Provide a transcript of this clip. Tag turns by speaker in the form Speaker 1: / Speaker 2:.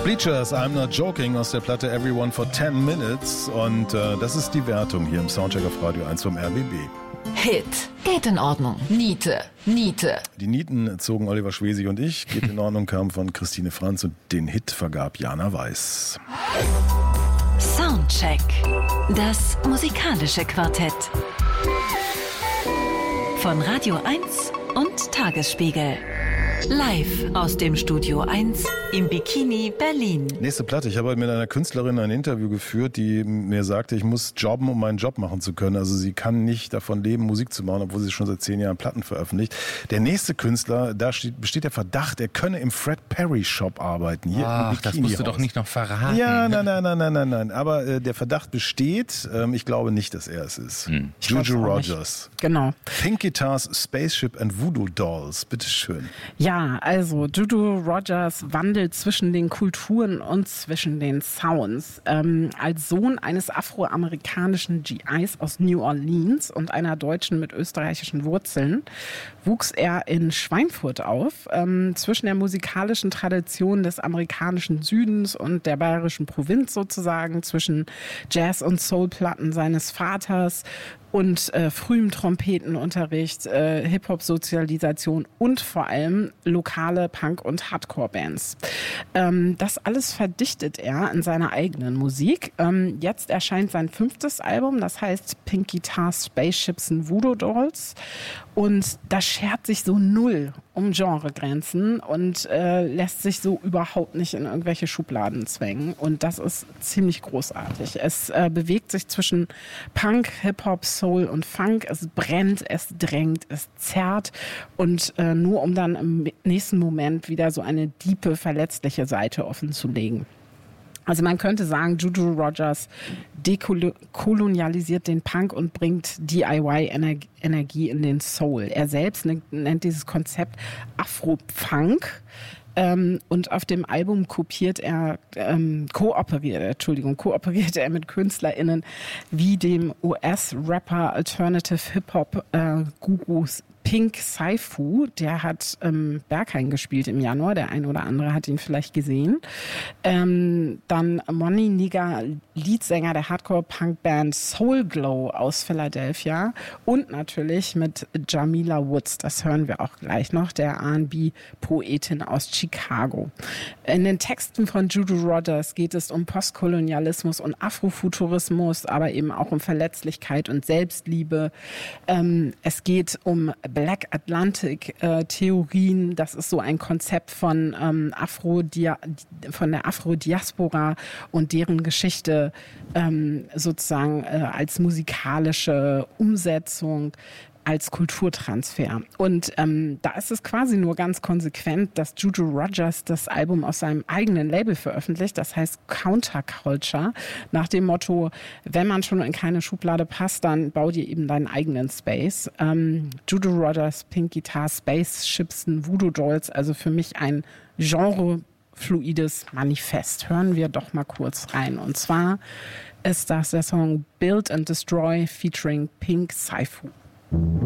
Speaker 1: Bleachers, I'm Not Joking aus der Platte Everyone for 10 Minutes und das ist die Wertung hier im Soundcheck auf Radio 1 vom RBB.
Speaker 2: Hit. Geht in Ordnung. Niete.
Speaker 1: Die Nieten zogen Oliver Schwesig und ich. Geht in Ordnung kam von Christine Franz und den Hit vergab Jana Weiß.
Speaker 2: Soundcheck. Das musikalische Quartett. Von Radio 1 und Tagesspiegel. Live aus dem Studio 1 im Bikini Berlin.
Speaker 1: Nächste Platte. Ich habe heute mit einer Künstlerin ein Interview geführt, die mir sagte, ich muss jobben, um meinen Job machen zu können. Also sie kann nicht davon leben, Musik zu machen, obwohl sie schon seit 10 Jahren Platten veröffentlicht. Der nächste Künstler, da besteht der Verdacht, er könne im Fred Perry Shop arbeiten. Hier im Bikini-Haus.
Speaker 3: Das musst du doch nicht noch verraten.
Speaker 1: Ja, nein. Aber der Verdacht besteht. Ich glaube nicht, dass er es ist. Juju Rogers.
Speaker 4: Genau.
Speaker 1: Pink Guitars, Spaceship and Voodoo Dolls. Bitteschön.
Speaker 4: Ja, also Juju Rogers wandelt zwischen den Kulturen und zwischen den Sounds. Als Sohn eines afroamerikanischen GIs aus New Orleans und einer Deutschen mit österreichischen Wurzeln wuchs er in Schweinfurt auf, zwischen der musikalischen Tradition des amerikanischen Südens und der bayerischen Provinz sozusagen, zwischen Jazz- und Soulplatten seines Vaters und frühem Trompetenunterricht, Hip-Hop-Sozialisation und vor allem lokale Punk- und Hardcore-Bands. Das alles verdichtet er in seiner eigenen Musik. Jetzt erscheint sein 5. Album, das heißt Pink Guitars, Spaceships and Voodoo Dolls. Und das schert sich so null um Genregrenzen und lässt sich so überhaupt nicht in irgendwelche Schubladen zwängen. Und das ist ziemlich großartig. Es bewegt sich zwischen Punk, Hip-Hop, Soul und Funk. Es brennt, es drängt, es zerrt. Und nur um dann im nächsten Moment wieder so eine diepe, verletzliche Seite offen zu legen. Also man könnte sagen, Juju Rogers dekolonialisiert den Punk und bringt DIY-Energie in den Soul. Er selbst nennt dieses Konzept Afro-Punk. Und auf dem Album kooperiert er mit KünstlerInnen wie dem US-Rapper Alternative Hip-Hop-Gurus Pink Saifu, der hat Berghain gespielt im Januar, der ein oder andere hat ihn vielleicht gesehen. Dann Money Nigga, Leadsänger der Hardcore-Punk-Band Soul Glow aus Philadelphia und natürlich mit Jamila Woods, das hören wir auch gleich noch, der R&B-Poetin aus Chicago. In den Texten von Juju Rogers geht es um Postkolonialismus und Afrofuturismus, aber eben auch um Verletzlichkeit und Selbstliebe. Es geht um Black Atlantic Theorien, das ist so ein Konzept von der Afro-Diaspora und deren Geschichte sozusagen als musikalische Umsetzung, als Kulturtransfer. Und da ist es quasi nur ganz konsequent, dass Juju Rogers das Album aus seinem eigenen Label veröffentlicht, das heißt Counterculture, nach dem Motto, wenn man schon in keine Schublade passt, dann bau dir eben deinen eigenen Space. Juju Rogers, Pink Guitar, Spaceships and Voodoo Dolls, also für mich ein genrefluides Manifest. Hören wir doch mal kurz rein. Und zwar ist das der Song Build and Destroy featuring Pink Saifu.